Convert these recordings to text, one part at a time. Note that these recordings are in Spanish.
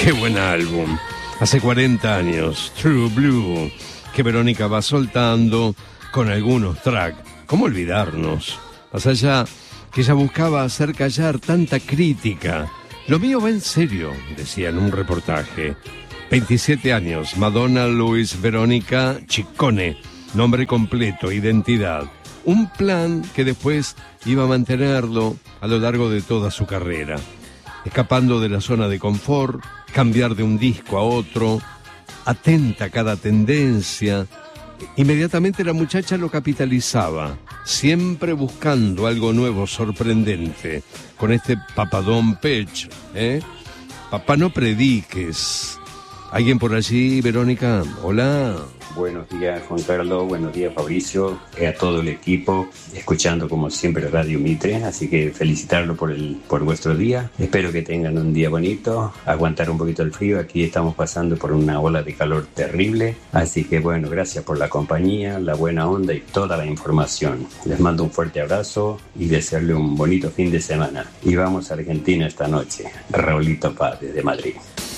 Qué buen álbum. Hace 40 años, True Blue, que Verónica va soltando con algunos tracks. ¿Cómo olvidarnos? Más allá que ella buscaba hacer callar tanta crítica. Lo mío va en serio, decía en un reportaje. 27 años, Madonna Luis Verónica Ciccone, nombre completo, identidad. Un plan que después iba a mantenerlo a lo largo de toda su carrera. Escapando de la zona de confort, cambiar de un disco a otro, atenta a cada tendencia. Inmediatamente la muchacha lo capitalizaba, siempre buscando algo nuevo, sorprendente, con este papadón pech, Papá, no prediques. ¿Alguien por allí, Verónica? Hola. Buenos días, Juan Carlos. Buenos días, Fabricio. A todo el equipo, escuchando como siempre Radio Mitre. Así que felicitarlo por vuestro día. Espero que tengan un día bonito. Aguantar un poquito el frío. Aquí estamos pasando por una ola de calor terrible. Así que bueno, gracias por la compañía, la buena onda y toda la información. Les mando un fuerte abrazo y desearle un bonito fin de semana. Y vamos a Argentina esta noche. Raulito Paz, desde Madrid.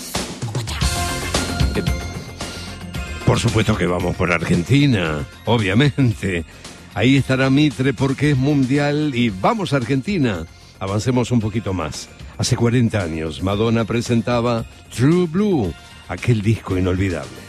Por supuesto que vamos por Argentina, obviamente. Ahí estará Mitre porque es mundial y vamos a Argentina. Avancemos un poquito más. Hace 40 años, Madonna presentaba True Blue, aquel disco inolvidable.